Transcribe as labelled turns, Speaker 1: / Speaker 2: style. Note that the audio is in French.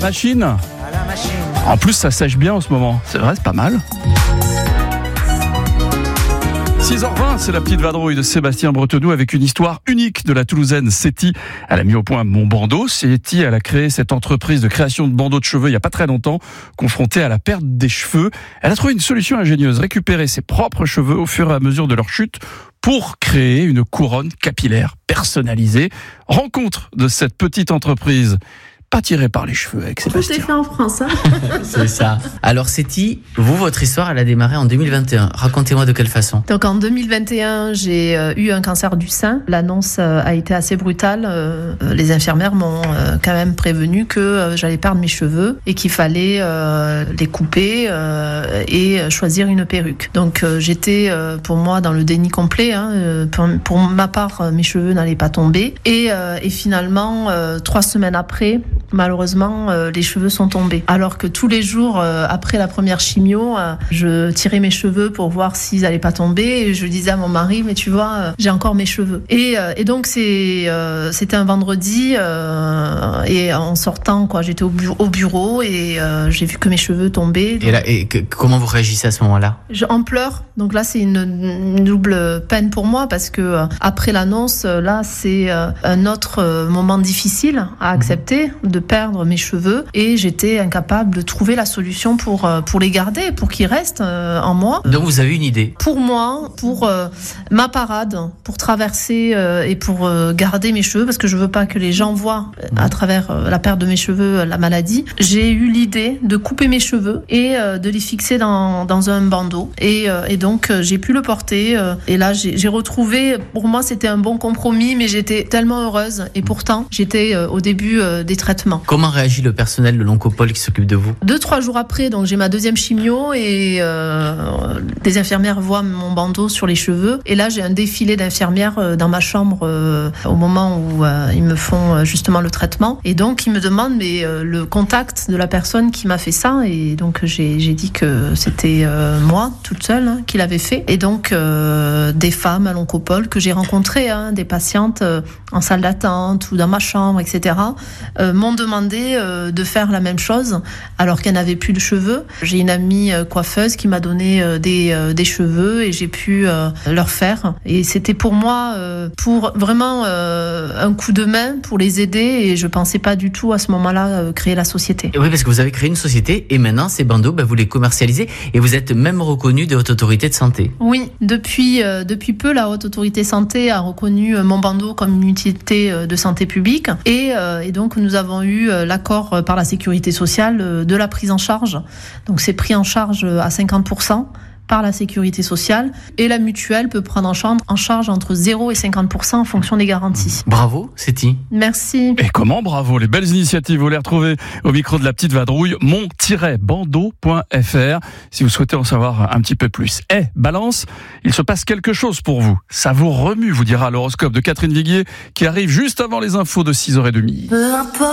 Speaker 1: machine.
Speaker 2: À la machine.
Speaker 1: En plus, ça sèche bien en ce moment. C'est vrai, c'est pas mal. 6h20, c'est la petite vadrouille de Sébastien Bretonneau avec une histoire unique de la Toulousaine Séti. Elle a mis au point mon bandeau. Séti, elle a créé cette entreprise de création de bandeaux de cheveux il n'y a pas très longtemps, confrontée à la perte des cheveux. Elle a trouvé une solution ingénieuse, récupérer ses propres cheveux au fur et à mesure de leur chute pour créer une couronne capillaire personnalisée. Rencontre de cette petite entreprise. Pas tiré par les cheveux avec Sébastien.
Speaker 3: Tout est fait en France, hein.
Speaker 4: C'est ça. Alors Séti, vous, votre histoire, elle a démarré en 2021. Racontez-moi de quelle façon.
Speaker 3: Donc en 2021, j'ai eu un cancer du sein. L'annonce a été assez brutale. Les infirmières m'ont quand même prévenu que j'allais perdre mes cheveux et qu'il fallait les couper et choisir une perruque. Donc j'étais pour moi dans le déni complet. Pour ma part, mes cheveux n'allaient pas tomber. Et finalement, 3 semaines après, malheureusement, les cheveux sont tombés. Alors que tous les jours, après la première chimio, je tirais mes cheveux pour voir s'ils n'allaient pas tomber. Et je disais à mon mari, mais tu vois, j'ai encore mes cheveux. Et donc, c'était un vendredi. Et en sortant, j'étais au bureau et j'ai vu que mes cheveux tombaient. Donc,
Speaker 4: comment vous réagissez à ce moment-là ?
Speaker 3: En pleurs. Donc là, c'est une double peine pour moi parce que après l'annonce, là, c'est un autre moment difficile à accepter, de perdre mes cheveux, et j'étais incapable de trouver la solution pour les garder, pour qu'ils restent en moi.
Speaker 4: Donc vous avez une idée ?
Speaker 3: Pour moi, pour ma parade, pour traverser et pour garder mes cheveux, parce que je veux pas que les gens voient à travers la perte de mes cheveux la maladie, j'ai eu l'idée de couper mes cheveux et de les fixer dans un bandeau. Et donc j'ai pu le porter. Et là j'ai retrouvé, pour moi c'était un bon compromis, mais j'étais tellement heureuse. Et pourtant j'étais au début des traitements.
Speaker 4: Comment réagit le personnel de l'Oncopole qui s'occupe de vous ?
Speaker 3: 2-3 jours après, donc j'ai ma deuxième chimio et des infirmières voient mon bandeau sur les cheveux. Et là, j'ai un défilé d'infirmières dans ma chambre au moment où ils me font justement le traitement. Et donc, ils me demandent le contact de la personne qui m'a fait ça. Et donc, j'ai dit que c'était moi, toute seule, qui l'avait fait. Et donc, des femmes à l'Oncopole que j'ai rencontrées, des patientes en salle d'attente ou dans ma chambre, etc., m'ont demandé de faire la même chose alors qu'elle n'avait plus de cheveux. J'ai une amie coiffeuse qui m'a donné des cheveux et j'ai pu leur faire. Et c'était pour moi pour vraiment un coup de main pour les aider, et je pensais pas du tout à ce moment-là créer la société.
Speaker 4: Et oui, parce que vous avez créé une société et maintenant ces bandeaux, vous les commercialisez et vous êtes même reconnu des hautes autorités de santé.
Speaker 3: Oui, depuis peu, la Haute Autorité Santé a reconnu mon bandeau comme une utilité de santé publique et donc nous avons eu l'accord par la Sécurité sociale de la prise en charge. Donc c'est pris en charge à 50% par la Sécurité sociale, et la mutuelle peut prendre en charge entre 0 et 50% en fonction des garanties.
Speaker 4: Bravo, Séti.
Speaker 3: Merci.
Speaker 1: Et comment bravo, les belles initiatives, vous les retrouvez au micro de la petite vadrouille, mon-bandeau.fr, si vous souhaitez en savoir un petit peu plus. Balance, il se passe quelque chose pour vous. Ça vous remue, vous dira l'horoscope de Catherine Viguier, qui arrive juste avant les infos de 6h30.
Speaker 5: Peu importe.